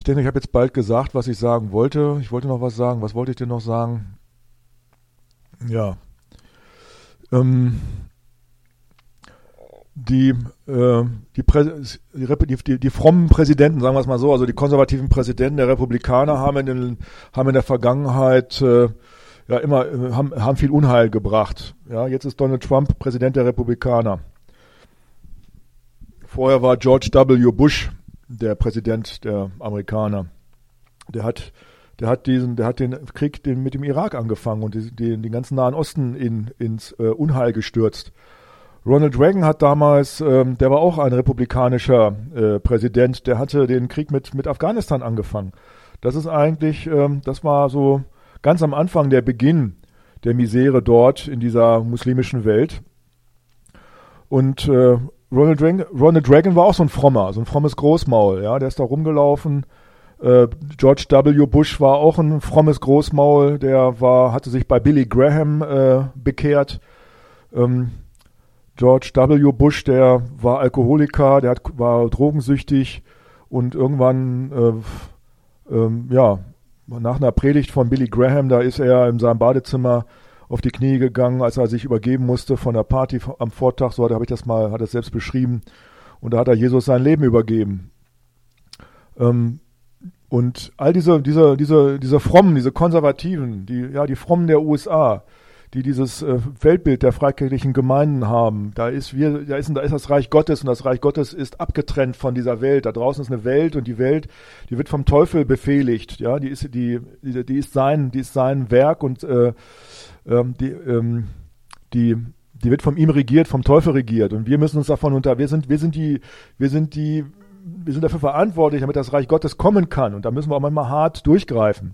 denke, ich habe jetzt bald gesagt, was ich sagen wollte. Ich wollte noch was sagen. Was wollte ich denn noch sagen? Ja. Die frommen Präsidenten, sagen wir es mal so, also die konservativen Präsidenten der Republikaner haben in der Vergangenheit haben viel Unheil gebracht. Ja, jetzt ist Donald Trump Präsident der Republikaner. Vorher war George W. Bush der Präsident der Amerikaner. Der hat den Krieg mit dem Irak angefangen und den ganzen Nahen Osten ins Unheil gestürzt. Ronald Reagan hat damals, der war auch ein republikanischer Präsident, der hatte den Krieg mit Afghanistan angefangen. Das ist eigentlich, das war so ganz am Anfang der Beginn der Misere dort in dieser muslimischen Welt. Und Ronald Reagan war auch so ein frommes Großmaul, ja, der ist da rumgelaufen. George W. Bush war auch ein frommes Großmaul, hatte sich bei Billy Graham bekehrt. George W. Bush, der war Alkoholiker, war drogensüchtig und irgendwann, nach einer Predigt von Billy Graham, da ist er in seinem Badezimmer auf die Knie gegangen, als er sich übergeben musste von der Party am Vortag, so hat er es selbst beschrieben, und da hat er Jesus sein Leben übergeben. Und all diese Frommen, diese Konservativen, die Frommen der USA, die dieses Weltbild der freikirchlichen Gemeinden haben, da ist das Reich Gottes, und das Reich Gottes ist abgetrennt von dieser Welt. Da draußen ist eine Welt, und die Welt, die wird vom Teufel befehligt, ja, die ist sein Werk, und die wird von ihm regiert, vom Teufel regiert, und wir müssen uns davon wir sind dafür verantwortlich, damit das Reich Gottes kommen kann, und da müssen wir auch manchmal hart durchgreifen.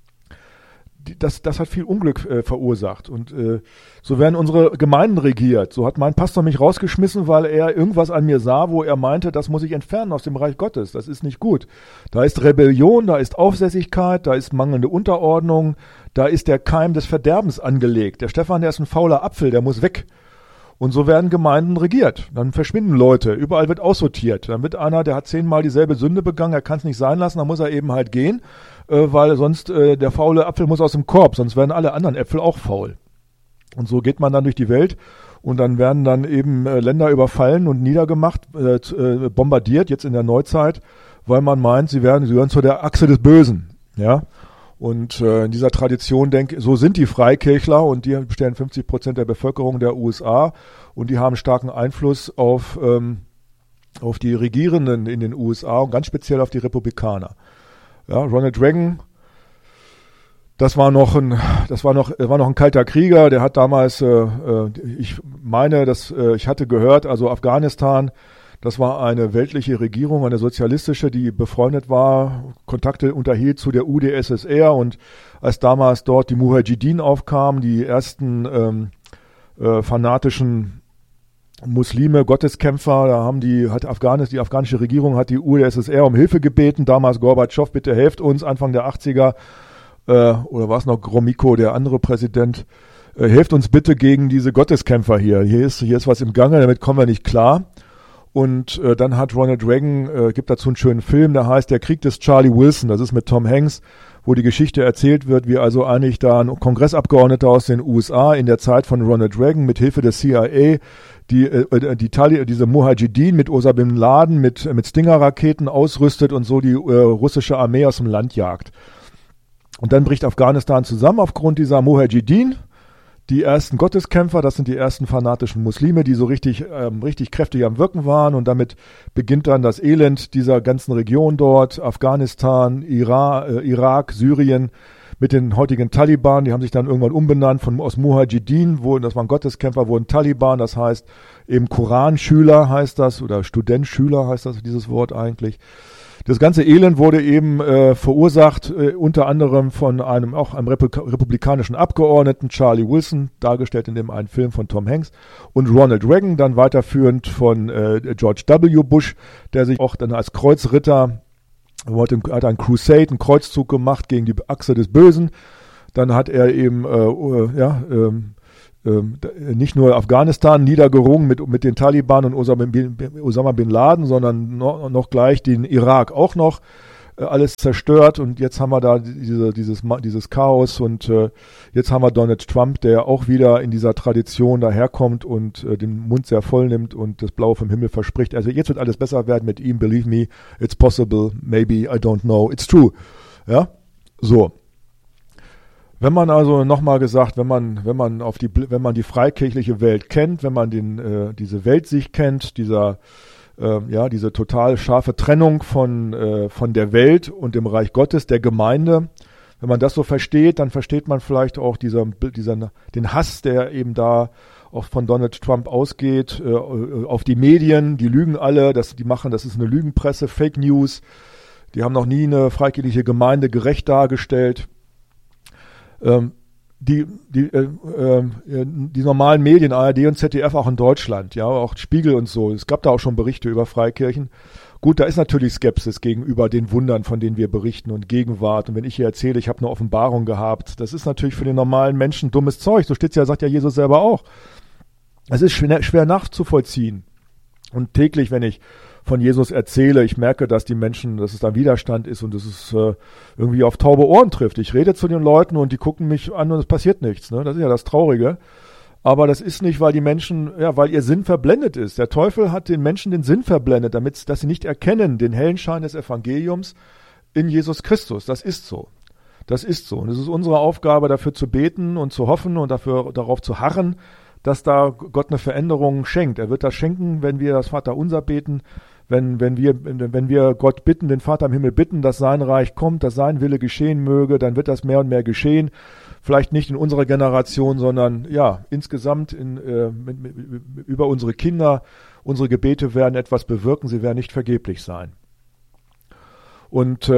Das hat viel Unglück verursacht, und so werden unsere Gemeinden regiert. So hat mein Pastor mich rausgeschmissen, weil er irgendwas an mir sah, wo er meinte, das muss ich entfernen aus dem Reich Gottes. Das ist nicht gut. Da ist Rebellion, da ist Aufsässigkeit, da ist mangelnde Unterordnung, da ist der Keim des Verderbens angelegt. Der Stefan, der ist ein fauler Apfel, der muss weg. Und so werden Gemeinden regiert. Dann verschwinden Leute, überall wird aussortiert. Dann wird einer, der hat 10-mal dieselbe Sünde begangen, er kann es nicht sein lassen, dann muss er eben halt gehen, weil sonst der faule Apfel muss aus dem Korb, sonst werden alle anderen Äpfel auch faul. Und so geht man dann durch die Welt, und dann werden dann eben Länder überfallen und niedergemacht, bombardiert, jetzt in der Neuzeit, weil man meint, sie gehören zu der Achse des Bösen, ja. Und in dieser Tradition, so sind die Freikirchler, und die stellen 50% der Bevölkerung der USA, und die haben starken Einfluss auf die Regierenden in den USA und ganz speziell auf die Republikaner. Ja, Ronald Reagan, das war noch ein kalter Krieger, der hat damals, ich hatte gehört, also Afghanistan, das war eine weltliche Regierung, eine sozialistische, die befreundet war, Kontakte unterhielt zu der UdSSR, und als damals dort die Mujahedin aufkamen, die ersten fanatischen Muslime, Gotteskämpfer, die afghanische Regierung hat die UdSSR um Hilfe gebeten, damals Gorbatschow, bitte helft uns, Anfang der 80er, oder war es noch Gromyko, der andere Präsident, helft uns bitte gegen diese Gotteskämpfer hier ist was im Gange, damit kommen wir nicht klar. Und dann hat Ronald Reagan, gibt dazu einen schönen Film, der heißt Der Krieg des Charlie Wilson, das ist mit Tom Hanks, wo die Geschichte erzählt wird, wie also eigentlich da ein Kongressabgeordneter aus den USA in der Zeit von Ronald Reagan mit Hilfe des CIA diese Mujahedin mit Osama Bin Laden mit Stinger-Raketen ausrüstet und so die russische Armee aus dem Land jagt. Und dann bricht Afghanistan zusammen aufgrund dieser Mujahedin. Die ersten Gotteskämpfer, das sind die ersten fanatischen Muslime, die so richtig kräftig am Wirken waren, und damit beginnt dann das Elend dieser ganzen Region dort, Afghanistan, Irak, Syrien, mit den heutigen Taliban, die haben sich dann irgendwann umbenannt aus Mujahedin, das waren Gotteskämpfer, wurden Taliban, das heißt eben Koranschüler heißt das, oder Studentschüler heißt das, dieses Wort eigentlich. Das ganze Elend wurde eben verursacht, unter anderem von einem republikanischen Abgeordneten, Charlie Wilson, dargestellt in dem einen Film von Tom Hanks, und Ronald Reagan, dann weiterführend von George W. Bush, der sich auch dann als Kreuzritter, hat einen Crusade, einen Kreuzzug gemacht gegen die Achse des Bösen. Dann hat er eben nicht nur Afghanistan niedergerungen mit den Taliban und Osama Bin Laden, sondern noch gleich den Irak auch noch alles zerstört und jetzt haben wir da dieses Chaos und jetzt haben wir Donald Trump, der auch wieder in dieser Tradition daherkommt und den Mund sehr voll nimmt und das Blaue vom Himmel verspricht. Also jetzt wird alles besser werden mit ihm, believe me, it's possible, maybe, I don't know, it's true. Ja, so. Wenn man also nochmal gesagt, wenn man die freikirchliche Welt kennt, wenn man diese Weltsicht kennt, diese total scharfe Trennung von der Welt und dem Reich Gottes, der Gemeinde, wenn man das so versteht, dann versteht man vielleicht auch den Hass, der eben da auch von Donald Trump ausgeht, auf die Medien, die lügen alle, das ist eine Lügenpresse, Fake News, die haben noch nie eine freikirchliche Gemeinde gerecht dargestellt. Die normalen Medien, ARD und ZDF auch in Deutschland, ja, auch Spiegel und so, es gab da auch schon Berichte über Freikirchen. Gut, da ist natürlich Skepsis gegenüber den Wundern, von denen wir berichten und Gegenwart. Und wenn ich hier erzähle, ich habe eine Offenbarung gehabt, das ist natürlich für den normalen Menschen dummes Zeug. So steht's ja, sagt ja Jesus selber auch. Es ist schwer nachzuvollziehen. Und täglich, wenn ich von Jesus erzähle, ich merke, dass es da Widerstand ist und dass es irgendwie auf taube Ohren trifft. Ich rede zu den Leuten und die gucken mich an und es passiert nichts. Ne? Das ist ja das Traurige. Aber das ist nicht, weil die Menschen, weil ihr Sinn verblendet ist. Der Teufel hat den Menschen den Sinn verblendet, dass sie nicht erkennen den hellen Schein des Evangeliums in Jesus Christus. Das ist so. Das ist so. Und es ist unsere Aufgabe, dafür zu beten und zu hoffen und darauf zu harren, dass da Gott eine Veränderung schenkt. Er wird das schenken, wenn wir das Vaterunser beten, wenn wir Gott bitten, den Vater im Himmel bitten, dass sein Reich kommt, dass sein Wille geschehen möge, dann wird das mehr und mehr geschehen. Vielleicht nicht in unserer Generation, sondern ja, insgesamt über unsere Kinder. Unsere Gebete werden etwas bewirken, sie werden nicht vergeblich sein. Und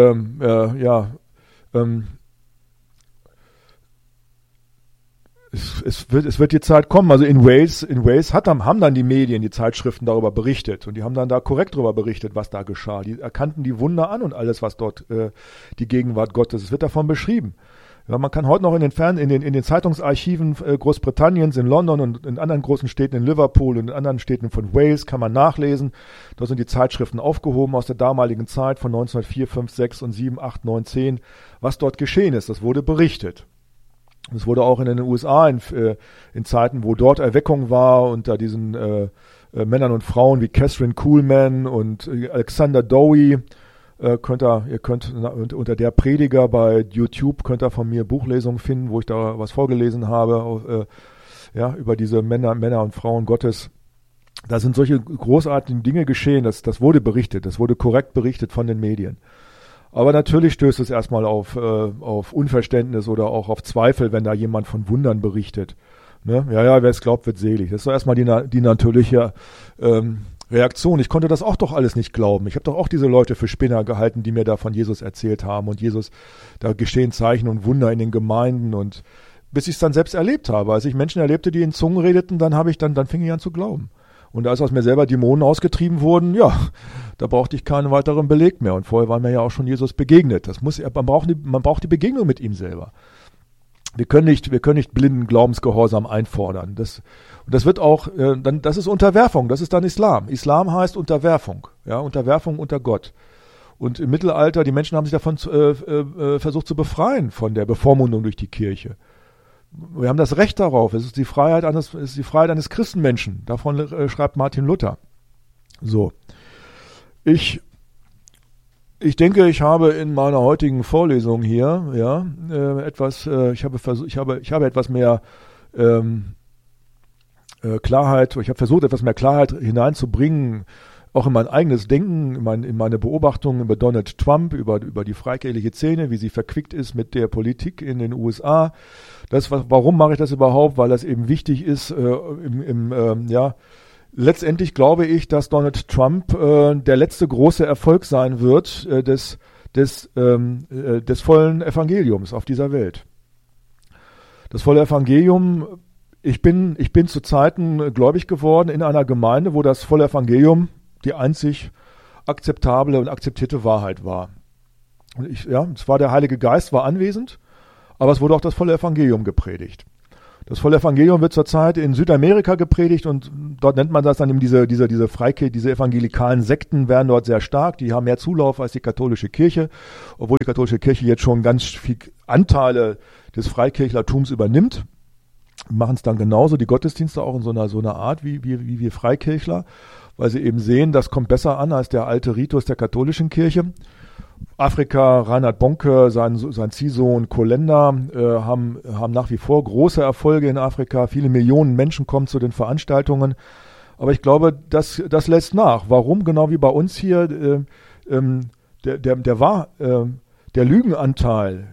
es wird die Zeit kommen. Also in Wales haben dann die Medien, die Zeitschriften darüber berichtet und die haben dann da korrekt darüber berichtet, was da geschah. Die erkannten die Wunder an und alles, was dort die Gegenwart Gottes. Es wird davon beschrieben. Ja, man kann heute noch in den Zeitungsarchiven Großbritanniens, in London und in anderen großen Städten, in Liverpool und in anderen Städten von Wales kann man nachlesen. Da sind die Zeitschriften aufgehoben aus der damaligen Zeit von 1904, 5, 6 und 7, 8, 9, 10. Was dort geschehen ist, das wurde berichtet. Es wurde auch in den USA in Zeiten, wo dort Erweckung war, unter diesen Männern und Frauen wie Catherine Kuhlman und Alexander Dowie, ihr könnt unter der Prediger bei YouTube könnt ihr von mir Buchlesungen finden, wo ich da was vorgelesen habe, über diese Männer und Frauen Gottes. Da sind solche großartigen Dinge geschehen, das wurde berichtet, das wurde korrekt berichtet von den Medien. Aber natürlich stößt es erstmal auf Unverständnis oder auch auf Zweifel, wenn da jemand von Wundern berichtet. Ne? Ja, wer es glaubt, wird selig. Das ist doch erstmal die natürliche Reaktion. Ich konnte das auch doch alles nicht glauben. Ich habe doch auch diese Leute für Spinner gehalten, die mir da von Jesus erzählt haben. Und Jesus, da geschehen Zeichen und Wunder in den Gemeinden. Und bis ich es dann selbst erlebt habe. Als ich Menschen erlebte, die in Zungen redeten, dann fing ich an zu glauben. Und als aus mir selber Dämonen ausgetrieben wurden, ja, da brauchte ich keinen weiteren Beleg mehr. Und vorher war mir ja auch schon Jesus begegnet. Man braucht die Begegnung mit ihm selber. Wir können nicht blinden Glaubensgehorsam einfordern. Das wird auch, das ist Unterwerfung, das ist dann Islam. Islam heißt Unterwerfung, ja, Unterwerfung unter Gott. Und im Mittelalter, die Menschen haben sich davon versucht zu befreien, von der Bevormundung durch die Kirche. Wir haben das Recht darauf. Es ist die Freiheit eines Christenmenschen. Davon schreibt Martin Luther. So. Ich denke, ich habe in meiner heutigen Vorlesung hier, ich habe etwas mehr Klarheit, ich habe versucht, etwas mehr Klarheit hineinzubringen, auch in mein eigenes Denken, in meine Beobachtungen über Donald Trump, über die freikirchliche Szene, wie sie verquickt ist mit der Politik in den USA. Warum mache ich das überhaupt? Weil das eben wichtig ist. Letztendlich glaube ich, dass Donald Trump der letzte große Erfolg sein wird des vollen Evangeliums auf dieser Welt. Das volle Evangelium. Ich bin zu Zeiten gläubig geworden in einer Gemeinde, wo das volle Evangelium die einzig akzeptable und akzeptierte Wahrheit war. Und es war der Heilige Geist, war anwesend, aber es wurde auch das volle Evangelium gepredigt. Das volle Evangelium wird zurzeit in Südamerika gepredigt und dort nennt man das dann eben diese Freikirche, diese evangelikalen Sekten werden dort sehr stark, die haben mehr Zulauf als die katholische Kirche, obwohl die katholische Kirche jetzt schon ganz viel Anteile des Freikirchlertums übernimmt. Machen es dann genauso, die Gottesdienste auch in so einer Art wie wir Freikirchler, weil sie eben sehen, das kommt besser an als der alte Ritus der katholischen Kirche. Afrika, Reinhard Bonke, sein Ziehsohn Kolenda haben nach wie vor große Erfolge in Afrika. Viele Millionen Menschen kommen zu den Veranstaltungen. Aber ich glaube, das lässt nach. Warum? Genau wie bei uns hier der Lügenanteil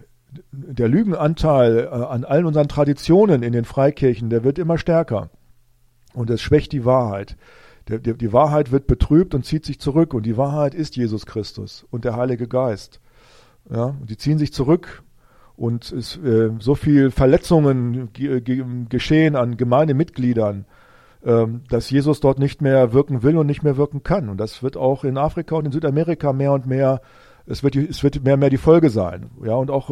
an allen unseren Traditionen in den Freikirchen, der wird immer stärker. Und es schwächt die Wahrheit. Die Wahrheit wird betrübt und zieht sich zurück. Und die Wahrheit ist Jesus Christus und der Heilige Geist. Ja, und die ziehen sich zurück. Und so viel Verletzungen geschehen an Gemeindemitgliedern, dass Jesus dort nicht mehr wirken will und nicht mehr wirken kann. Und das wird auch in Afrika und in Südamerika mehr und mehr, es wird mehr und mehr die Folge sein. Ja, und auch,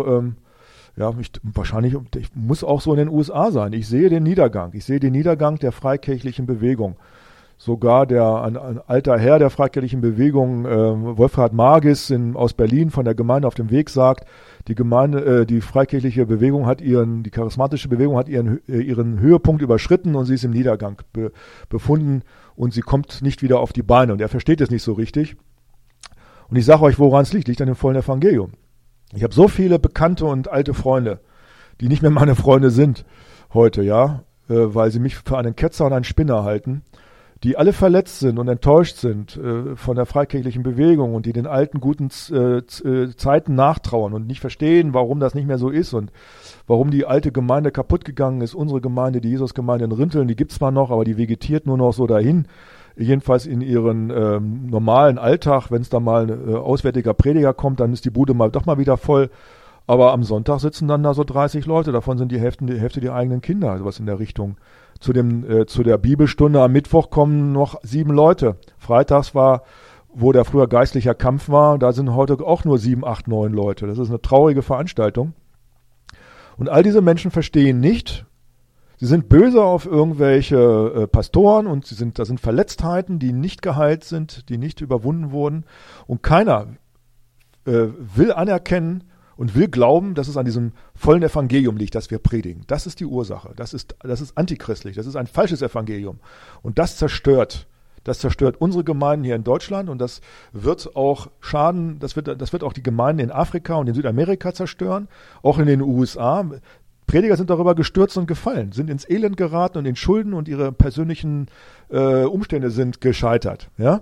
ich muss auch so in den USA sein. Ich sehe den Niedergang der freikirchlichen Bewegung. Sogar ein alter Herr der freikirchlichen Bewegung, Wolfhard Magis aus Berlin von der Gemeinde auf dem Weg sagt, die freikirchliche Bewegung die charismatische Bewegung hat ihren Höhepunkt überschritten und sie ist im Niedergang befunden und sie kommt nicht wieder auf die Beine und er versteht es nicht so richtig. Und ich sage euch, woran es liegt an dem vollen Evangelium. Ich habe so viele bekannte und alte Freunde, die nicht mehr meine Freunde sind heute, ja, weil sie mich für einen Ketzer und einen Spinner halten, die alle verletzt sind und enttäuscht sind von der freikirchlichen Bewegung und die den alten guten Zeiten nachtrauern und nicht verstehen, warum das nicht mehr so ist und warum die alte Gemeinde kaputt gegangen ist. Unsere Gemeinde, die Jesusgemeinde in Rinteln, die gibt's zwar noch, aber die vegetiert nur noch so dahin. Jedenfalls in ihren normalen Alltag, wenn es da mal ein auswärtiger Prediger kommt, dann ist die Bude doch mal wieder voll. Aber am Sonntag sitzen dann da so 30 Leute, davon sind die Hälfte die eigenen Kinder, also was in der Richtung. Zu der Bibelstunde am Mittwoch kommen noch 7 Leute. Freitags wo der früher geistlicher Kampf war, da sind heute auch nur 7, 8, 9 Leute. Das ist eine traurige Veranstaltung. Und all diese Menschen verstehen nicht, sie sind böse auf irgendwelche Pastoren und da sind Verletztheiten, die nicht geheilt sind, die nicht überwunden wurden. Und keiner will anerkennen und will glauben, dass es an diesem vollen Evangelium liegt, das wir predigen. Das ist die Ursache. Das ist antichristlich. Das ist ein falsches Evangelium. Und das zerstört unsere Gemeinden hier in Deutschland und das wird auch schaden, das wird auch die Gemeinden in Afrika und in Südamerika zerstören, auch in den USA. Prediger sind darüber gestürzt und gefallen, sind ins Elend geraten und in Schulden und ihre persönlichen Umstände sind gescheitert. Ja?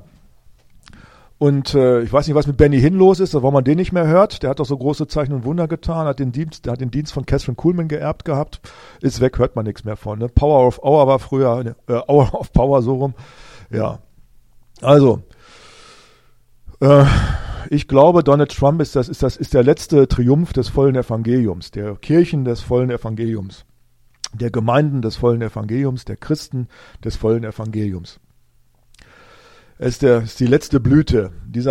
Und ich weiß nicht, was mit Benny Hinn los ist, warum man den nicht mehr hört. Der hat doch so große Zeichen und Wunder getan, hat den Dienst von Catherine Kuhlman geerbt gehabt. Ist weg, hört man nichts mehr von. Ne? Power of Hour war früher, Hour of Power so rum. Ja, also ich glaube, Donald Trump ist der letzte Triumph des vollen Evangeliums, der Kirchen des vollen Evangeliums, der Gemeinden des vollen Evangeliums, der Christen des vollen Evangeliums. Es ist die letzte Blüte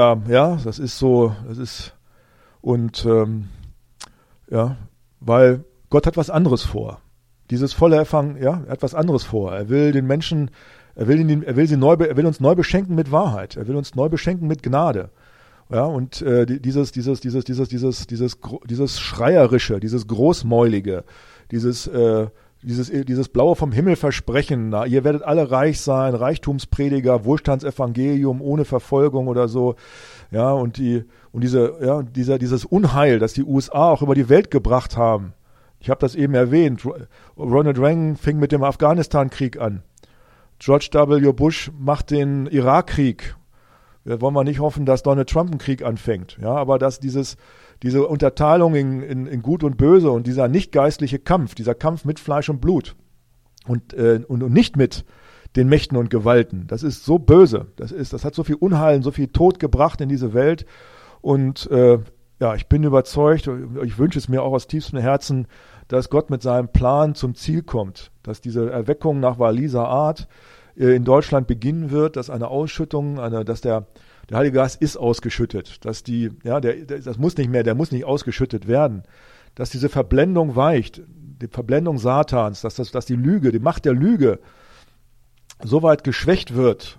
weil Gott hat was anderes vor. Dieses volle Evangelium, er hat was anderes vor. Er will den Menschen, er will uns neu beschenken mit Wahrheit. Er will uns neu beschenken mit Gnade. Ja, und dieses Schreierische, dieses Großmäulige, dieses blaue vom Himmel Versprechen, na, ihr werdet alle reich sein, Reichtumsprediger, Wohlstandsevangelium ohne Verfolgung oder so, ja, und dieses Unheil, das die USA auch über die Welt gebracht haben. Ich habe das eben erwähnt. Ronald Reagan fing mit dem Afghanistan-Krieg an. George W. Bush macht den Irakkrieg. Wir wollen nicht hoffen, dass Donald Trump einen Krieg anfängt, ja, aber dass diese Unterteilung in Gut und Böse und dieser nicht geistliche Kampf, dieser Kampf mit Fleisch und Blut und nicht mit den Mächten und Gewalten, das ist so böse, das hat so viel Unheil, so viel Tod gebracht in diese Welt und ich bin überzeugt, ich wünsche es mir auch aus tiefstem Herzen, dass Gott mit seinem Plan zum Ziel kommt, dass diese Erweckung nach Walliser Art in Deutschland beginnen wird, dass eine Ausschüttung, dass der Heilige Geist ist ausgeschüttet, dass der muss nicht ausgeschüttet werden. dass diese Verblendung weicht, die Verblendung Satans, dass die Lüge, die Macht der Lüge so weit geschwächt wird.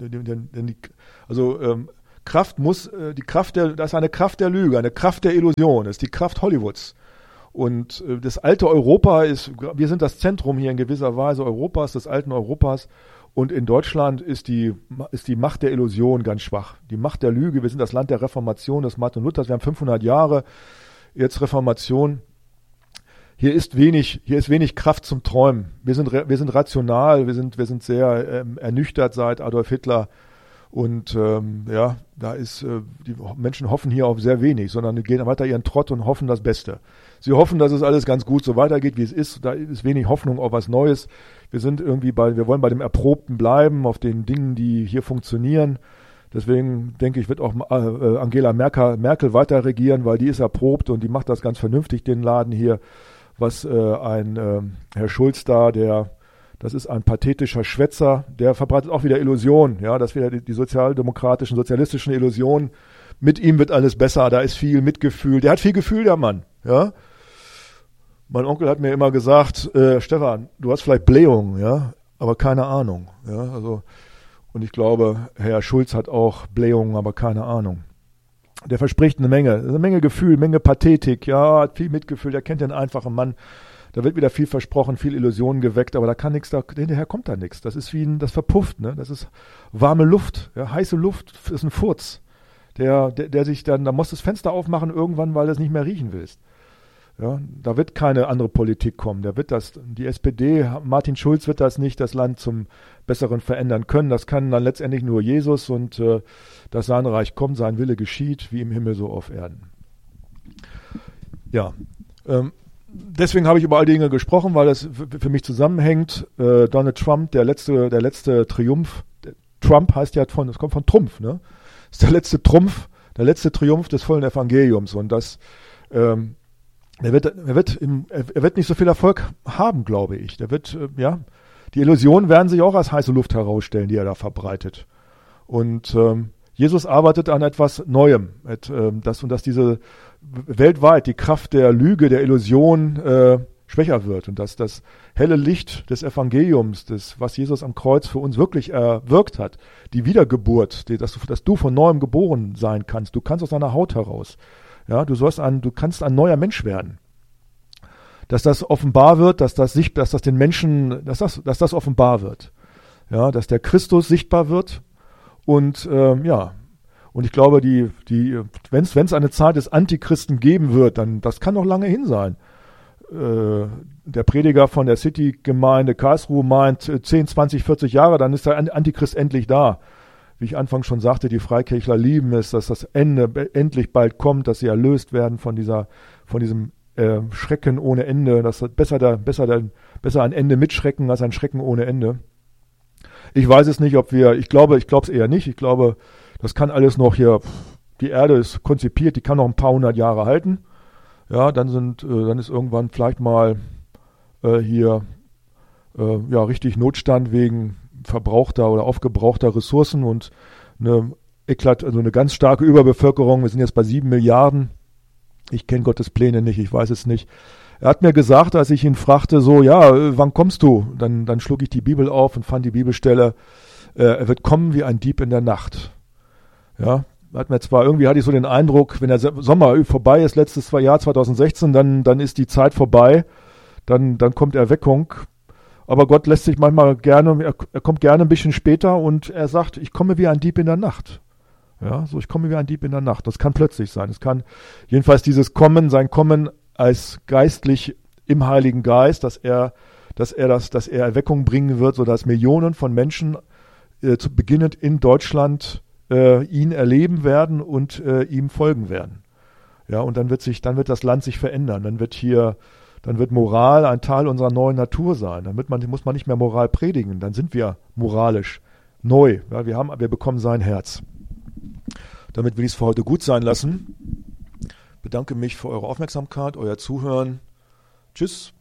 Das ist eine Kraft der Lüge, eine Kraft der Illusion, das ist die Kraft Hollywoods. Und das alte Europa wir sind das Zentrum hier in gewisser Weise Europas, des alten Europas. Und in Deutschland ist die Macht der Illusion ganz schwach. Die Macht der Lüge, wir sind das Land der Reformation, des Martin Luthers, wir haben 500 Jahre jetzt Reformation. Hier ist wenig Kraft zum Träumen. Wir sind rational, wir sind sehr ernüchtert seit Adolf Hitler. Und die Menschen hoffen hier auf sehr wenig, sondern die gehen weiter ihren Trott und hoffen das Beste. Sie hoffen, dass es alles ganz gut so weitergeht, wie es ist. Da ist wenig Hoffnung auf was Neues. Wir wollen bei dem Erprobten bleiben, auf den Dingen, die hier funktionieren. Deswegen denke ich, wird auch Angela Merkel weiter regieren, weil die ist erprobt und die macht das ganz vernünftig, den Laden hier. Was Herr Schulz da, das ist ein pathetischer Schwätzer, der verbreitet auch wieder Illusionen, ja, dass wieder die sozialistischen Illusionen. Mit ihm wird alles besser, da ist viel Mitgefühl. Der hat viel Gefühl, der Mann, ja. Mein Onkel hat mir immer gesagt, Stefan, du hast vielleicht Blähungen, ja, aber keine Ahnung, ja, also, und ich glaube, Herr Schulz hat auch Blähungen, aber keine Ahnung. Der verspricht eine Menge Gefühl, Menge Pathetik, ja, hat viel Mitgefühl, der kennt den einfachen Mann. Da wird wieder viel versprochen, viel Illusionen geweckt, aber da kann nichts, hinterher kommt da nichts. Das ist das verpufft, ne? Das ist warme Luft, ja, heiße Luft ist ein Furz, der sich dann, da musst du das Fenster aufmachen irgendwann, weil du es nicht mehr riechen willst. Ja, da wird keine andere Politik kommen. Die SPD, Martin Schulz wird das Land zum Besseren verändern können. Das kann dann letztendlich nur Jesus und dass sein Reich kommt, sein Wille geschieht, wie im Himmel so auf Erden. Ja, deswegen habe ich über all die Dinge gesprochen, weil das für mich zusammenhängt. Donald Trump, der letzte Triumph. Trump heißt ja das kommt von Trumpf, ne? Das ist der letzte Triumph des vollen Evangeliums und das er wird nicht so viel Erfolg haben, glaube ich. Die Illusionen werden sich auch als heiße Luft herausstellen, die er da verbreitet. Und Jesus arbeitet an etwas Neuem, dass diese weltweit die Kraft der Lüge, der Illusion schwächer wird und dass das helle Licht des Evangeliums, was Jesus am Kreuz für uns wirklich erwirkt hat, die Wiedergeburt, dass du von neuem geboren sein kannst, du kannst aus deiner Haut heraus. Ja, du kannst ein neuer Mensch werden. Dass das offenbar wird, dass das den Menschen, dass das offenbar wird. Ja, dass der Christus sichtbar wird. Und und ich glaube, wenn es eine Zeit des Antichristen geben wird, dann das kann noch lange hin sein. Der Prediger von der City-Gemeinde Karlsruhe meint 10, 20, 40 Jahre, dann ist der Antichrist endlich da. Wie ich anfangs schon sagte, die Freikirchler lieben es, dass das Ende endlich bald kommt, dass sie erlöst werden von diesem Schrecken ohne Ende, dass besser ein Ende mit Schrecken als ein Schrecken ohne Ende. Ich weiß es nicht, ich glaube es eher nicht. Ich glaube, das kann alles noch hier, die Erde ist konzipiert, die kann noch ein paar hundert Jahre halten. Ja, dann ist irgendwann vielleicht mal richtig Notstand wegen verbrauchter oder aufgebrauchter Ressourcen und eine ganz starke Überbevölkerung. Wir sind jetzt bei 7 Milliarden. Ich kenne Gottes Pläne nicht, ich weiß es nicht. Er hat mir gesagt, als ich ihn fragte, wann kommst du? Dann schlug ich die Bibel auf und fand die Bibelstelle, er wird kommen wie ein Dieb in der Nacht. Ja, irgendwie hatte ich so den Eindruck, wenn der Sommer vorbei ist, letztes Jahr 2016, dann ist die Zeit vorbei, dann kommt Erweckung. Aber Gott lässt sich manchmal gerne, er kommt gerne ein bisschen später und er sagt, ich komme wie ein Dieb in der Nacht. Ja, ich komme wie ein Dieb in der Nacht. Das kann plötzlich sein. Es kann jedenfalls sein Kommen als geistlich im Heiligen Geist, dass er Erweckung bringen wird, sodass Millionen von Menschen beginnend in Deutschland ihn erleben werden und ihm folgen werden. Ja, und dann wird das Land sich verändern. Dann wird Moral ein Teil unserer neuen Natur sein. Muss man nicht mehr Moral predigen. Dann sind wir moralisch neu. Ja, wir bekommen sein Herz. Damit will ich es für heute gut sein lassen. Bedanke mich für eure Aufmerksamkeit, euer Zuhören. Tschüss.